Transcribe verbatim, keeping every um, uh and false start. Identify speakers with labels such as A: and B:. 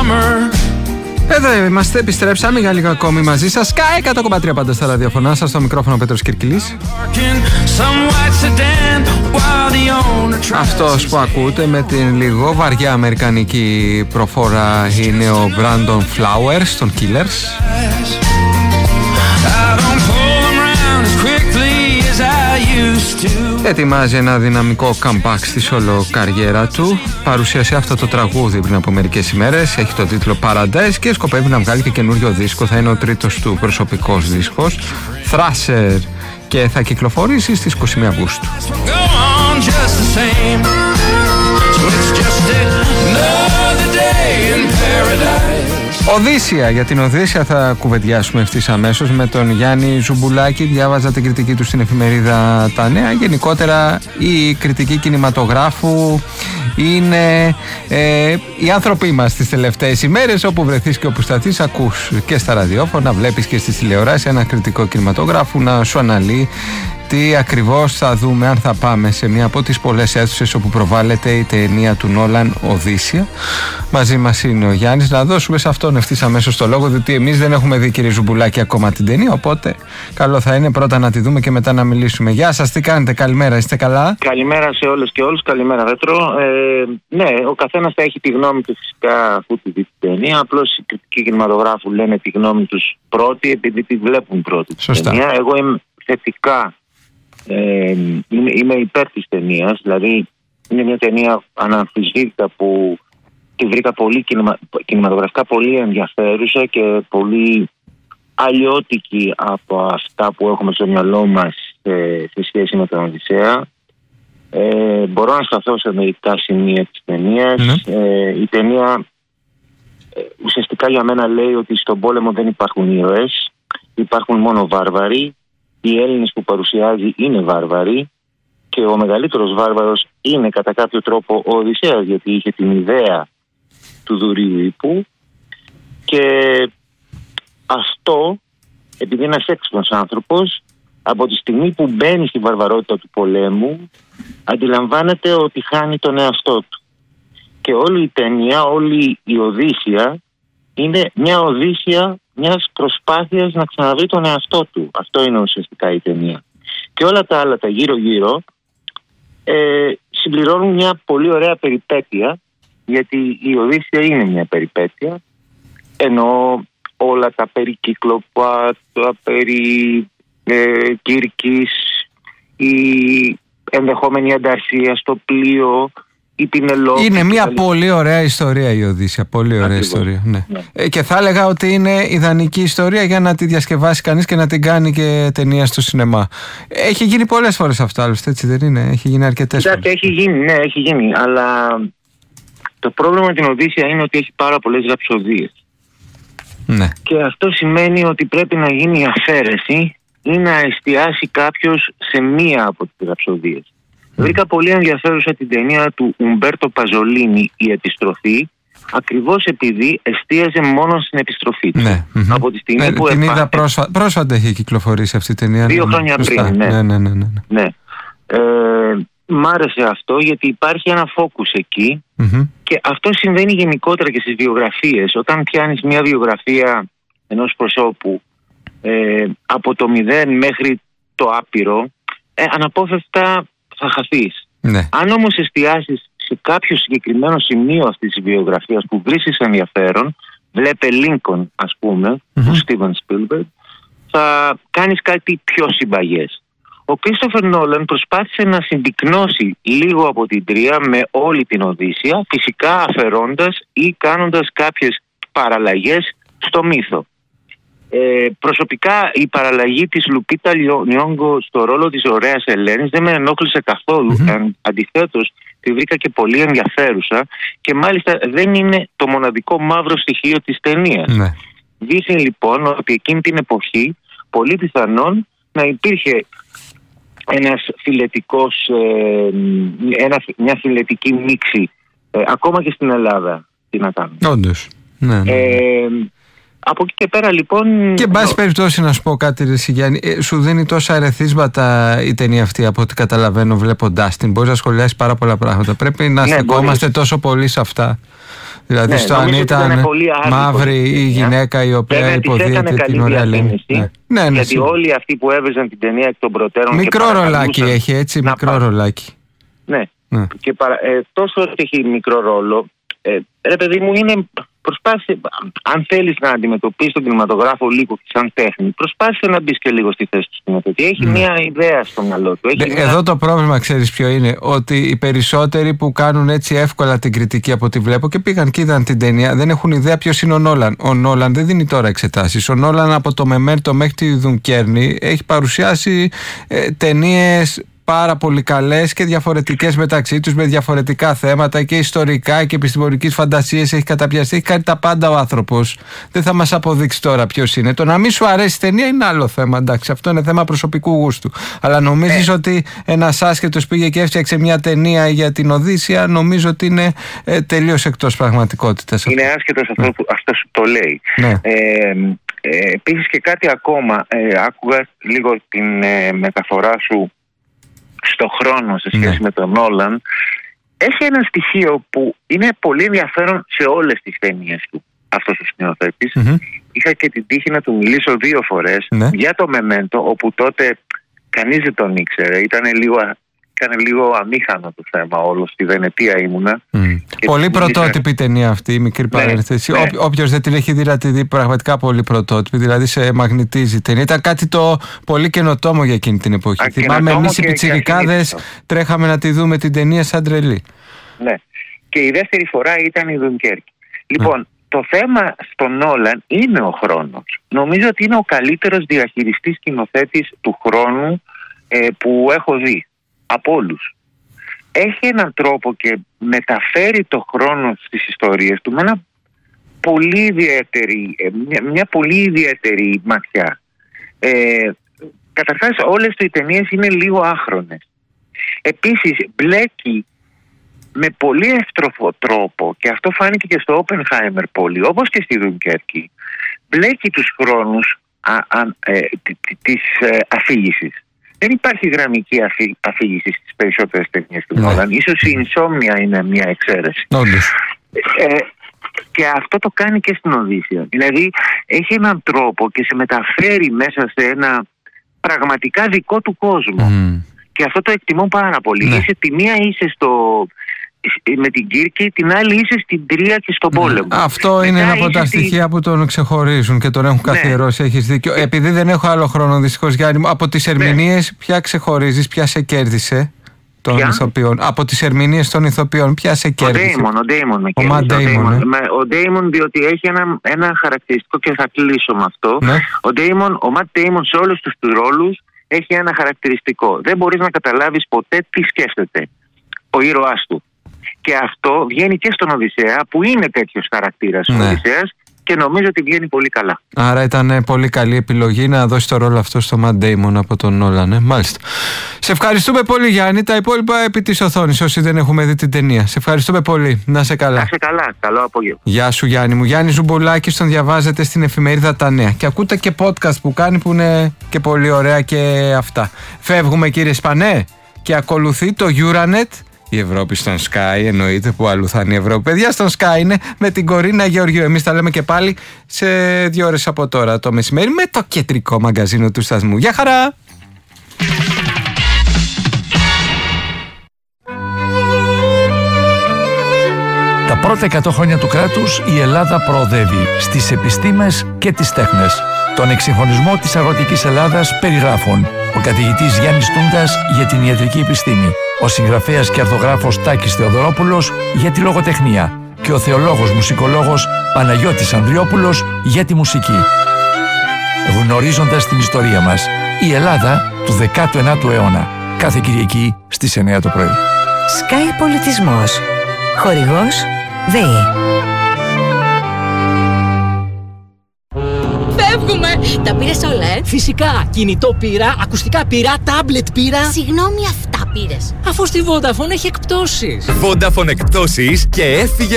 A: Εδώ είμαστε, επιστρέψαμε για λίγο ακόμη μαζί σας. Sky εκατό κόμμα τρία πάντα στα ραδιοφωνά σας. Στο μικρόφωνο Πέτρος Κυρκυλής. Αυτός που ακούτε με την λίγο βαριά αμερικανική προφόρα είναι ο Brandon Flowers των Killers. Ετοιμάζει ένα δυναμικό comeback στη solo καριέρα του. Παρουσίασε αυτό το τραγούδι πριν από μερικές ημέρες. Έχει το τίτλο Paradise και σκοπεύει να βγάλει και καινούριο δίσκο. Θα είναι ο τρίτος του προσωπικός δίσκος, Thrasher, και θα κυκλοφορήσει στις είκοσι μία Αυγούστου. Οδύσσια. Για την Οδύσσια θα κουβεντιάσουμε ευθύς αμέσως με τον Γιάννη Ζουμπουλάκη. Διάβαζα την κριτική του στην εφημερίδα Τα Νέα. Γενικότερα η κριτική κινηματογράφου είναι ε, οι άνθρωποι μας τις τελευταίες ημέρες. Όπου βρεθείς και όπου σταθείς, ακούς και στα ραδιόφωνα, βλέπεις και στις τηλεοράσεις ένα κριτικό κινηματογράφου να σου αναλύει τι ακριβώς θα δούμε, αν θα πάμε σε μια από τις πολλές αίθουσες όπου προβάλλεται η ταινία του Νόλαν, Οδύσσια. Μαζί μας είναι ο Γιάννης. Να δώσουμε σε αυτόν ευθύς αμέσως το λόγο, διότι εμείς δεν έχουμε δει, κύριε Ζουμπουλάκη, ακόμα την ταινία. Οπότε καλό θα είναι πρώτα να τη δούμε και μετά να μιλήσουμε. Γεια σας, τι κάνετε, καλημέρα, είστε καλά?
B: Καλημέρα σε όλες και όλους, καλημέρα Βέτρο. Ε, ναι, ο καθένας θα έχει τη γνώμη του φυσικά αφού τη δει την ταινία. Απλώς οι κριτικοί κινηματογράφου λένε τη γνώμη τους πρώτη, επειδή τη βλέπουν πρώτη την ταινία. Εγώ είμαι θετικά. Ε, είμαι, είμαι υπέρ της ταινίας, δηλαδή είναι μια ταινία αναμφισβήτητα που τη βρήκα πολύ κινημα, κινηματογραφικά πολύ ενδιαφέρουσα και πολύ αλλιώτικη από αυτά που έχουμε στο μυαλό μας σε, σε σχέση με τον Οδυσσέα. Ε, μπορώ να σταθώ σε μερικά σημεία της ταινίας. Mm. Ε, η ταινία ε, ουσιαστικά για μένα λέει ότι στον πόλεμο δεν υπάρχουν ήρωες, υπάρχουν μόνο βάρβαροι. Οι Έλληνες που παρουσιάζει είναι βάρβαροι και ο μεγαλύτερος βάρβαρος είναι κατά κάποιο τρόπο ο Οδυσσέας, γιατί είχε την ιδέα του δουρίου ύπου και αυτό, επειδή είναι ένας έξυπνος άνθρωπος, από τη στιγμή που μπαίνει στη βαρβαρότητα του πολέμου αντιλαμβάνεται ότι χάνει τον εαυτό του. Και όλη η ταινία, όλη η Οδύσσια είναι μια Οδύσσια μιας προσπάθειας να ξαναβρει τον εαυτό του. Αυτό είναι ουσιαστικά η ταινία. Και όλα τα άλλα, τα γύρω-γύρω, ε, συμπληρώνουν μια πολύ ωραία περιπέτεια, γιατί η Οδύσσια είναι μια περιπέτεια, ενώ όλα τα περί Κύκλοπα, τα περί ε, Κύρκης, η ενδεχόμενη ανταρσία στο πλοίο,
A: είναι μια άλλη. Πολύ ωραία ιστορία η Οδύσσια. Πολύ ωραία Ακριβώς. ιστορία. Ναι. Ναι. Ε, και θα έλεγα ότι είναι ιδανική ιστορία για να τη διασκευάσει κανείς και να την κάνει και ταινία στο σινεμά. Έχει γίνει πολλές φορές αυτό, άλλωστε, έτσι δεν είναι? Έχει γίνει αρκετές φορές.
B: Έχει γίνει, ναι, έχει γίνει. Αλλά το πρόβλημα με την Οδύσσια είναι ότι έχει πάρα πολλές ραψοδίες.
A: Ναι.
B: Και αυτό σημαίνει ότι πρέπει να γίνει αφαίρεση ή να εστιάσει κάποιος σε μία από τις ραψοδίες. Βρήκα πολύ ενδιαφέρουσα την ταινία του Ουμπέρτο Παζολίνη, «Η Επιστροφή», ακριβώς επειδή εστίαζε μόνο στην επιστροφή του.
A: Ναι,
B: από τη στιγμή
A: ναι,
B: που
A: την
B: επά...
A: είδα πρόσφατα, πρόσφατα έχει κυκλοφορήσει αυτή η ταινία.
B: Δύο ναι, χρόνια πριν, ναι.
A: Ναι, ναι, ναι, ναι.
B: ναι. Ε, μ' άρεσε αυτό γιατί υπάρχει ένα focus εκεί mm-hmm. και αυτό συμβαίνει γενικότερα και στις βιογραφίες. Όταν πιάνεις μια βιογραφία ενός προσώπου ε, από το μηδέν μέχρι το άπειρο, ε, αναπόφευκτα θα χαθείς.
A: Ναι.
B: Αν όμως εστιάσεις σε κάποιο συγκεκριμένο σημείο αυτής της βιογραφίας που βρίσκεις ενδιαφέρον, βλέπε Lincoln ας πούμε, mm-hmm. του Steven Spielberg, θα κάνεις κάτι πιο συμπαγές. Ο Κρίστοφερ Νόλαν προσπάθησε να συμπυκνώσει λίγο από την τρία με όλη την Οδύσσια, φυσικά αφαιρώντας ή κάνοντας κάποιες παραλλαγές στο μύθο. Ε, προσωπικά η παραλλαγή της Λουπίτα Νιόγκο στο ρόλο της ωραίας Ελένης δεν με ενόχλησε καθόλου. Mm-hmm. Αντιθέτως τη βρήκα και πολύ ενδιαφέρουσα και μάλιστα δεν είναι το μοναδικό μαύρο στοιχείο της ταινίας. Mm-hmm. Δείχνει λοιπόν ότι εκείνη την εποχή πολύ πιθανόν να υπήρχε ένας φιλετικός, ε, ένα, μια φιλετική μίξη ε, ακόμα και στην Ελλάδα. Τι να κάνουμε.
A: Όντως. Ναι, ναι.
B: Ε, Από εκεί και πέρα λοιπόν...
A: Και εν πάση περιπτώσει να σου πω κάτι ρε Σιγιάννη, ε, σου δίνει τόσα ερεθίσματα η ταινία αυτή από ό,τι καταλαβαίνω βλέποντάς την. Μπορείς να σχολιάσεις πάρα πολλά πράγματα. Πρέπει να ναι, στεκόμαστε μπορείς. τόσο πολύ σε αυτά. Δηλαδή, ναι, στο αν ήταν μαύρη η γυναίκα η οποία υποδίεται την ωραία Ελένη. Ναι. Ναι, ναι,
B: γιατί όλοι αυτοί που έβαιζαν την ταινία εκ των προτέρων.
A: Μικρό ρολάκι έχει, έτσι, μικρό πάρει. ρολάκι.
B: Ναι. ναι. Και παρα, ε, τόσο ότι έχει μικρό ρόλο. Ε, ρε παιδί μου, είναι. Προσπάθησε, αν θέλεις να αντιμετωπίσεις τον κινηματογράφο λίγο σαν τέχνη, προσπάθησε να μπεις και λίγο στη θέση του σκηνοθέτη. Έχει mm. μια ιδέα στο μυαλό του. Έχει
A: Εδώ μια... το πρόβλημα, ξέρεις ποιο είναι, ότι οι περισσότεροι που κάνουν έτσι εύκολα την κριτική από ό,τι βλέπω και πήγαν και είδαν την ταινία, δεν έχουν ιδέα ποιος είναι ο Νόλαν. Ο Νόλαν δεν δίνει τώρα εξετάσεις. Ο Νόλαν από το Μεμέντο μέχρι τη Δουνκέρνη έχει παρουσιάσει ε, ταινίες πάρα πολύ καλές και διαφορετικές μεταξύ τους, με διαφορετικά θέματα και ιστορικά και επιστημονικής φαντασίας. Έχει καταπιαστεί, έχει κάνει τα πάντα ο άνθρωπος. Δεν θα μας αποδείξει τώρα ποιος είναι. Το να μην σου αρέσει η ταινία είναι άλλο θέμα, εντάξει, αυτό είναι θέμα προσωπικού γούστου. Αλλά νομίζεις ε. ότι ένας άσχετος πήγε και έφτιαξε μια ταινία για την Οδύσσεια, νομίζω ότι είναι ε, τελείως εκτός πραγματικότητας.
B: Είναι άσχετος αυτό, ναι. αυτό σου το λέει.
A: Ναι.
B: Ε, ε, επίσης και κάτι ακόμα, ε, άκουγα λίγο την ε, μεταφορά σου στο χρόνο σε σχέση ναι. με τον Νόλαν. Έχει ένα στοιχείο που είναι πολύ ενδιαφέρον σε όλες τις ταινίες του αυτός ο σκηνοθέτης. Mm-hmm. Είχα και την τύχη να του μιλήσω δύο φορές ναι. για το Μεμέντο, όπου τότε κανείς δεν τον ήξερε. Ήταν λίγο, ήταν λίγο αμήχανο το θέμα όλο. Στη Βενετία ήμουνα. Mm.
A: Πολύ πρωτότυπη ταινία αυτή, η μικρή ναι, παρένθεση. Ναι. Όποιος δεν την έχει δει, να τη δει, πραγματικά πολύ πρωτότυπη. Δηλαδή σε μαγνητίζει η ταινία. Ήταν κάτι το πολύ καινοτόμο για εκείνη την εποχή. Α, θυμάμαι εμείς οι πιτσιρικάδες τρέχαμε να τη δούμε την ταινία σαν τρελή.
B: Ναι. Και η δεύτερη φορά ήταν η Δουνκέρκη. Λοιπόν, mm. το θέμα στον Νόλαν είναι ο χρόνος. Νομίζω ότι είναι ο καλύτερος διαχειριστής σκηνοθέτης του χρόνου ε, που έχω δει. Από όλους. Έχει έναν τρόπο και μεταφέρει το χρόνο στις ιστορίες του με ένα πολύ ιδιαίτερη, μια, μια πολύ ιδιαίτερη ματιά. Ε, καταρχάς όλες του οι ταινίες είναι λίγο άχρονες. Επίσης μπλέκει με πολύ εύστροφο τρόπο, και αυτό φάνηκε και στο Όπενχάιμερ πολύ, όπως και στη Δουνκέρκη, μπλέκει τους χρόνους α, α, ε, της ε, αφήγησης. Δεν υπάρχει γραμμική αφή, αφήγηση στις περισσότερες ταινίες του Νόλαν. Ίσως η Insomnia είναι μια εξαίρεση. Ε, και αυτό το κάνει και στην Οδύσσεια. Δηλαδή έχει έναν τρόπο και σε μεταφέρει μέσα σε ένα πραγματικά δικό του κόσμο. Mm. Και αυτό το εκτιμώ πάρα πολύ. Ναι. Είσαι τη μία είσαι στο... με την Κύρκη, την άλλη είσαι στην Τρία και στον πόλεμο.
A: Αυτό μετά είναι ένα από τα στοιχεία στη... που τον ξεχωρίζουν και τον έχουν καθιερώσει. Ναι. Έχεις δίκιο. Επειδή δεν έχω άλλο χρόνο, δυστυχώς, Γιάννη μου, από τις ερμηνείες, ναι. ποια ξεχωρίζεις, ποια σε κέρδισε των ποια? ηθοποιών? Από τις ερμηνείες των ηθοποιών, ποια σε κέρδισε?
B: Ο Ντέιμον, ο Ντέιμον με κέρδισε. Ο Ντέιμον, διότι έχει ένα, ένα χαρακτηριστικό, και θα κλείσω με αυτό. Ναι. Ο Ντέιμον, ο Ματ Ντέιμον σε όλους τους ρόλους έχει ένα χαρακτηριστικό. Δεν μπορείς να καταλάβεις ποτέ τι σκέφτεται ο ήρωάς του. Και αυτό βγαίνει και στον Οδυσσέα, που είναι τέτοιος χαρακτήρας ο ναι. Οδυσσέας, και νομίζω ότι βγαίνει πολύ καλά.
A: Άρα ήταν πολύ καλή επιλογή να δώσει το ρόλο αυτό στο Ματ Ντέιμον από τον Νόλαν. Ε? Μάλιστα. Σε ευχαριστούμε πολύ, Γιάννη. Τα υπόλοιπα επί της οθόνης, όσοι δεν έχουμε δει την ταινία. Σε ευχαριστούμε πολύ. Να σε καλά.
B: Να σε καλά. Καλό απόγευμα.
A: Γεια σου, Γιάννη μου. Γιάννη Ζουμπουλάκης, τον διαβάζετε στην εφημερίδα Τα Νέα. Και ακούτε και podcast που κάνει, που είναι και πολύ ωραία και αυτά. Φεύγουμε, κύριε Σπανέ, και ακολουθεί το Euranet. Η Ευρώπη στον Sky, εννοείται, που αλλού θα είναι η Ευρώπη. Παιδιά, στον Sky είναι με την Κορίνα Γεωργίου. Εμείς τα λέμε και πάλι σε δύο ώρες από τώρα το μεσημέρι με το κεντρικό μαγκαζίνο του σταθμού. Γεια χαρά!
C: Τα πρώτα εκατό χρόνια του κράτους η Ελλάδα προοδεύει στις επιστήμες και τις τέχνες. Τον εξυγχρονισμό της αγροτικής Ελλάδας περιγράφουν ο καθηγητής Γιάννης Τούντας για την ιατρική επιστήμη, ο συγγραφέας και αρθογράφος Τάκης Θεοδωρόπουλος για τη λογοτεχνία και ο θεολόγος μουσικολόγος Παναγιώτης Ανδριόπουλος για τη μουσική. Γνωρίζοντας την ιστορία μας, η Ελλάδα του δέκατου ένατου αιώνα. Κάθε Κυριακή στις εννιά το πρωί.
D: Sky Πολιτισμός. Χορηγός ΔΕΗ.
E: Φεύγουμε! Τα πήρες όλα, ε?
F: Φυσικά! Κινητό πήρα, ακουστικά πήρα, τάμπλετ πήρα.
E: Συγγνώμη, αυτά πήρες.
F: Αφού στη Vodafone έχει εκπτώσεις.
G: Vodafone εκπτώσεις και έφυγε